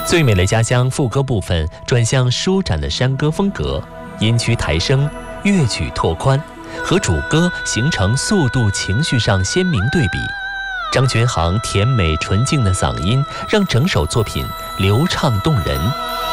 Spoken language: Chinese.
最美的家乡副歌部分转向舒展的山歌风格，音区抬升，乐曲拓宽，和主歌形成速度情绪上鲜明对比。张全航甜美纯净的嗓音让整首作品流畅动人。